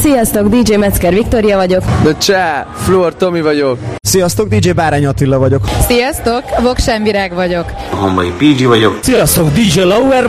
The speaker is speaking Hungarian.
Sziasztok, DJ Metzger Viktória vagyok. De csá, Flor Tomi vagyok. Sziasztok, DJ Bárány Attila vagyok. Sziasztok, Voksen Virág vagyok. Hombai PG vagyok. Sziasztok, DJ Lauer